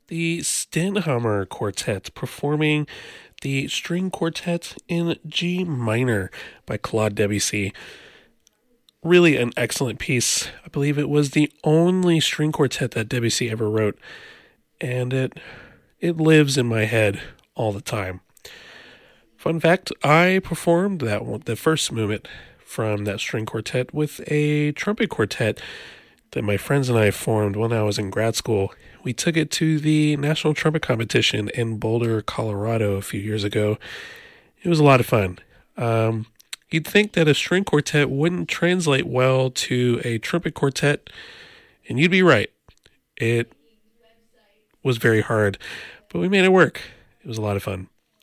the Stenhammer Quartet performing the String Quartet in G minor by Claude Debussy. Really an excellent piece. I believe it was the only string quartet that Debussy ever wrote, and it lives in my head all the time. Fun fact, I performed the first movement from that string quartet with a trumpet quartet that my friends and I formed when I was in grad school. We took it to the National Trumpet Competition in Boulder, Colorado a few years ago. It was a lot of fun. You'd think that a string quartet wouldn't translate well to a trumpet quartet, and you'd be right. It was very hard, but we made it work. It was a lot of fun.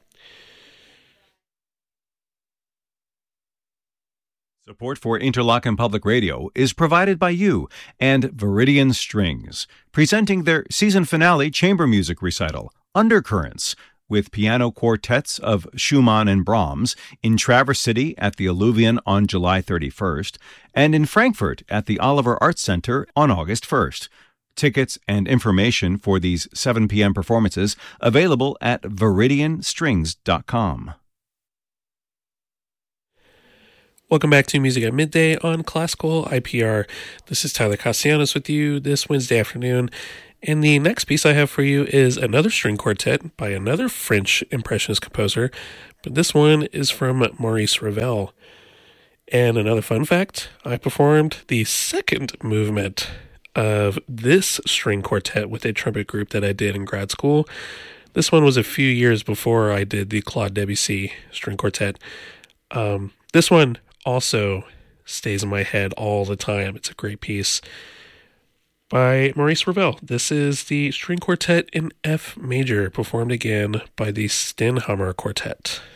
Support for Interlochen Public Radio is provided by you and Viridian Strings, presenting their season finale chamber music recital, Undercurrents, with piano quartets of Schumann and Brahms in Traverse City at the Alluvion on July 31st, and in Frankfurt at the Oliver Arts Center on August 1st. Tickets and information for these 7 p.m. performances available at viridianstrings.com. Welcome back to Music at Midday on Classical IPR. This is Tyler Castellanos with you this Wednesday afternoon. And the next piece I have for you is another string quartet by another French Impressionist composer, but this one is from Maurice Ravel. And another fun fact, I performed the second movement of this string quartet with a trumpet group that I did in grad school. This one was a few years before I did the Claude Debussy string quartet. This one also stays in my head all the time. It's a great piece by Maurice Ravel. This is the string quartet in F major, performed again by the Stenhammer Quartet.